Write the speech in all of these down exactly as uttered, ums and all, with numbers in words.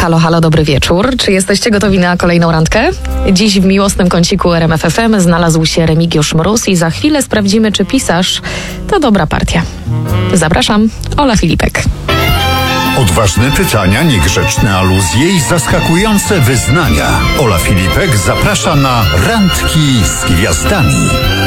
Halo, halo, dobry wieczór. Czy jesteście gotowi na kolejną randkę? Dziś w miłosnym kąciku R M F F M znalazł się Remigiusz Mróz i za chwilę sprawdzimy, czy pisarz to dobra partia. Zapraszam, Ola Filipek. Odważne pytania, niegrzeczne aluzje i zaskakujące wyznania. Ola Filipek zaprasza na Randki z Gwiazdami.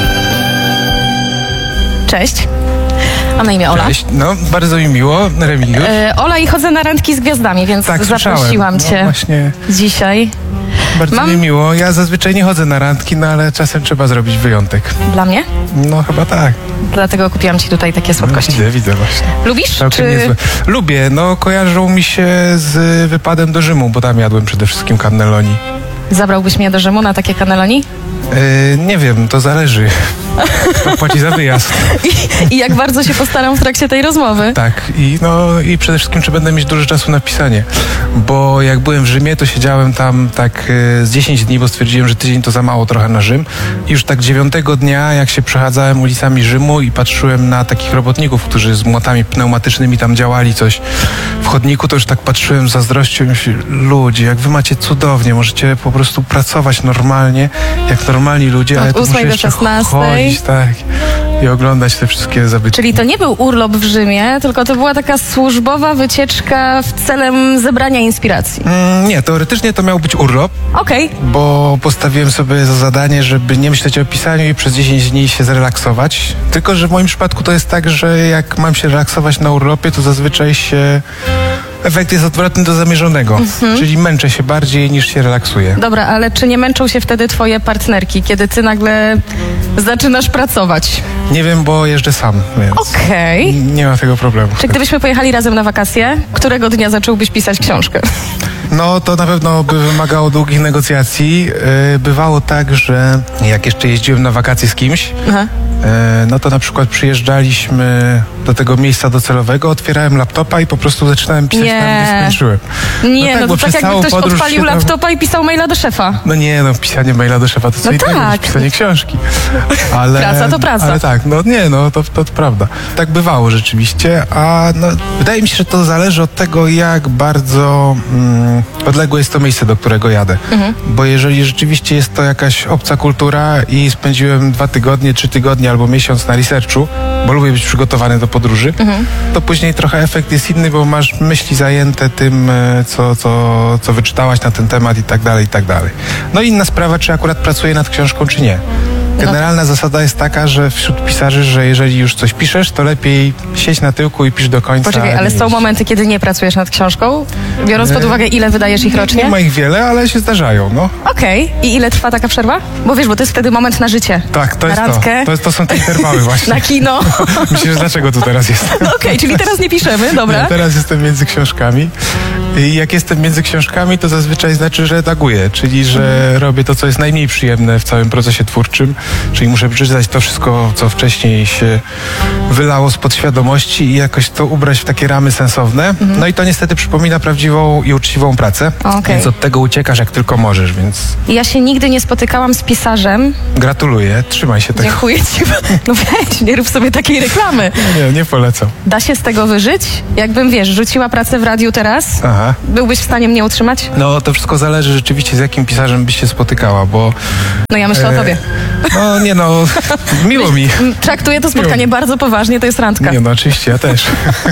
Cześć. Mam na imię Ola. Cześć, no bardzo mi miło, Remigiusz. E, Ola i chodzę na randki z gwiazdami, więc Tak, zaprosiłam słyszałem. cię No, właśnie dzisiaj. bardzo Mam- mi miło. Ja zazwyczaj nie chodzę na randki, no ale czasem trzeba zrobić wyjątek. Dla mnie? No chyba tak. Dlatego kupiłam ci tutaj takie No, słodkości. widzę, widzę właśnie. Lubisz? Całkiem Czy... niezłe. Lubię, no kojarzą mi się z wypadem do Rzymu, bo tam jadłem przede wszystkim cannelloni. Zabrałbyś mnie do Rzymu na takie cannelloni? Yy, nie wiem, to zależy. Kto płaci za wyjazd. I, I jak bardzo się postaram w trakcie tej rozmowy. Tak, i no i przede wszystkim, czy będę mieć dużo czasu na pisanie. Bo jak byłem w Rzymie, to siedziałem tam tak y, z dziesięć dni, bo stwierdziłem, że tydzień to za mało trochę na Rzym. I już tak dziewiątego dnia, jak się przechadzałem ulicami Rzymu i patrzyłem na takich robotników, którzy z młotami pneumatycznymi tam działali coś w chodniku, to już tak patrzyłem z zazdrością i myślę, ludzie, jak wy macie cudownie, możecie po prostu pracować normalnie, jak normalni ludzie, Od ale tu ósmej muszę do jeszcze szesnastej. chodzić, tak, i oglądać te wszystkie zabytki. Czyli to nie był urlop w Rzymie, tylko to była taka służbowa wycieczka w celem zebrania inspiracji. Mm, nie, teoretycznie to miał być urlop, Okej. bo postawiłem sobie za zadanie, żeby nie myśleć o pisaniu i przez dziesięć dni się zrelaksować. Tylko że w moim przypadku to jest tak, że jak mam się relaksować na urlopie, to zazwyczaj się... Efekt jest odwrotny do zamierzonego, Mhm. czyli męczę się bardziej niż się relaksuję. Dobra, ale czy nie męczą się wtedy twoje partnerki, kiedy ty nagle zaczynasz pracować? Nie wiem, bo jeżdżę sam, więc Okej. nie ma tego problemu. Czy gdybyśmy pojechali razem na wakacje, którego dnia zacząłbyś pisać książkę? No, to na pewno by wymagało długich negocjacji. Yy, Bywało tak, że jak jeszcze jeździłem na wakacje z kimś, Aha. yy, no to na przykład przyjeżdżaliśmy do tego miejsca docelowego, otwierałem laptopa i po prostu zaczynałem pisać Nie. tam, gdzie skończyłem. Nie, tak, no, bo to przez tak jakby całą ktoś podróż odpalił się tam- laptopa i pisał maila do szefa. No nie, no pisanie maila do szefa to co No innego tak. niż pisanie książki. Ale, Praca to praca. Ale tak, no nie, no to, to, to prawda. Tak bywało rzeczywiście, a no, wydaje mi się, że to zależy od tego, jak bardzo mm, odległe jest to miejsce, do którego jadę. Mhm. Bo jeżeli rzeczywiście jest to jakaś obca kultura i spędziłem dwa tygodnie, trzy tygodnie albo miesiąc na researchu, bo lubię być przygotowany do podróży, Mhm. to później trochę efekt jest inny, bo masz myśli zajęte tym, e, co, co, co wyczytałaś na ten temat i tak dalej, i tak dalej. No i inna sprawa, czy akurat pracuję nad książką, czy nie. Generalna zasada jest taka, że wśród pisarzy, że jeżeli już coś piszesz, to lepiej siedź na tyłku i pisz do końca. Poczekaj, a ale nie są jeść. momenty, kiedy nie pracujesz nad książką? Biorąc pod uwagę, ile wydajesz ich Nie rocznie? ma ich wiele, ale się zdarzają, no. Okej. I ile trwa taka przerwa? Bo wiesz, bo to jest wtedy moment na życie. Tak, to Na jest to. randkę. to. Jest, to są te interwały właśnie. Na kino. Myślisz, dlaczego tu teraz jestem? No okej, czyli teraz nie piszemy, dobra. Ja teraz jestem między książkami i jak jestem między książkami, to zazwyczaj znaczy, że redaguję, czyli że robię to, co jest najmniej przyjemne w całym procesie twórczym, czyli muszę przeczytać to wszystko, co wcześniej się wylało z podświadomości i jakoś to ubrać w takie ramy sensowne. No i to niestety przypomina prawdziwą i uczciwą pracę, Okej. więc od tego uciekasz jak tylko możesz, więc Ja się nigdy nie spotykałam z pisarzem. gratuluję, trzymaj się tego. Dziękuję ci. No weź, nie rób sobie takiej reklamy. Nie, nie polecam. Da się z tego wyżyć? Jakbym, wiesz, rzuciła pracę w radiu teraz, Aha. byłbyś w stanie mnie utrzymać? No to wszystko zależy rzeczywiście, z jakim pisarzem byś się spotykała, bo No ja myślę o E, tobie. no nie no, miło mi. Traktuję to spotkanie bardzo poważnie, to jest randka. Nie no, oczywiście, ja też.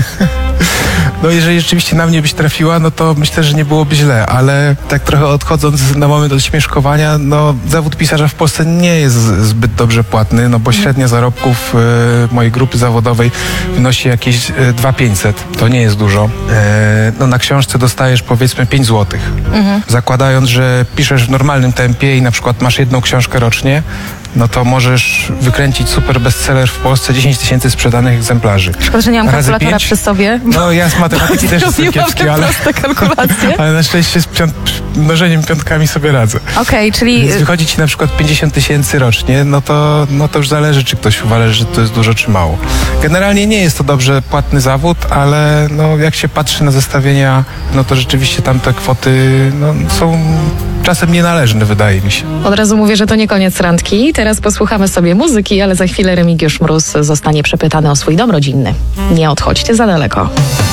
No jeżeli rzeczywiście na mnie byś trafiła, no to myślę, że nie byłoby źle, ale tak trochę odchodząc na moment od śmieszkowania, no zawód pisarza w Polsce nie jest zbyt dobrze płatny, no bo średnia zarobków e, mojej grupy zawodowej wynosi jakieś e, dwa tysiące pięćset. To nie jest dużo. E, no na książce dostajesz powiedzmy pięć złotych. Zakładając, że piszesz w normalnym tempie i na przykład masz jedną książkę rocznie, no to możesz wykręcić super bestseller w Polsce, dziesięć tysięcy sprzedanych egzemplarzy. Szkoda, że nie mam Razy kalkulatora pięć? przy sobie. No ja z matematyki też jestem Zrobiłam kiepski, te ale, proste kalkulacje. ale na szczęście z piąt, mnożeniem piątkami sobie radzę. Okej, czyli Więc wychodzi ci na przykład pięćdziesiąt tysięcy rocznie, no to, no to już zależy, czy ktoś uważa, że to jest dużo, czy mało. Generalnie nie jest to dobrze płatny zawód, ale no, jak się patrzy na zestawienia, no to rzeczywiście tam te kwoty no, są czasem nienależne, wydaje mi się. od razu mówię, że to nie koniec randki. Teraz posłuchamy sobie muzyki, ale za chwilę Remigiusz Mróz zostanie przepytany o swój dom rodzinny. Nie odchodźcie za daleko.